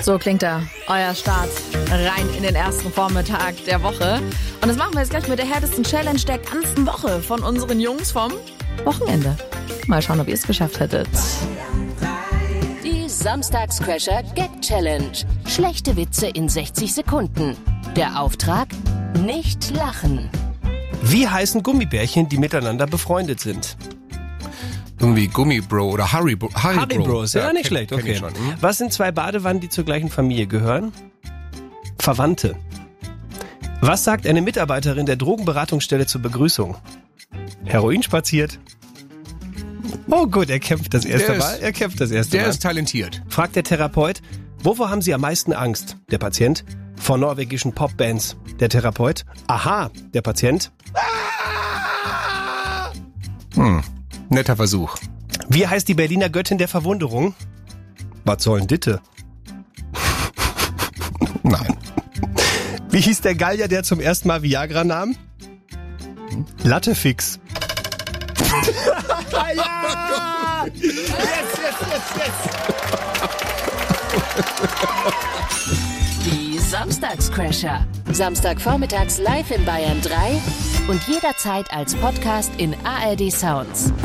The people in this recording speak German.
So klingt er, euer Start rein in den ersten Vormittag der Woche. Und das machen wir jetzt gleich mit der härtesten Challenge der ganzen Woche von unseren Jungs vom Wochenende. Mal schauen, ob ihr es geschafft hättet. Die Samstagscrasher Gag Challenge. Schlechte Witze in 60 Sekunden. Der Auftrag: nicht lachen. Wie heißen Gummibärchen, die miteinander befreundet sind? Irgendwie Gummibro oder Haribo. Haribros, ja, nicht schlecht, okay. Schon, Was sind zwei Badewannen, die zur gleichen Familie gehören? Verwandte. Was sagt eine Mitarbeiterin der Drogenberatungsstelle zur Begrüßung? Heroin spaziert. Oh gut, er kämpft das erste Mal. Der ist talentiert. Fragt der Therapeut, wovor haben Sie am meisten Angst? Der Patient. Vor norwegischen Popbands. Der Therapeut. Aha, der Patient. Netter Versuch. Wie heißt die Berliner Göttin der Verwunderung? Was sollen Ditte? Nein. Wie hieß der Gallier, der zum ersten Mal Viagra nahm? Lattefix. Ja! Yes. Die Samstagscrasher. Samstagvormittags live in Bayern 3 und jederzeit als Podcast in ARD Sounds.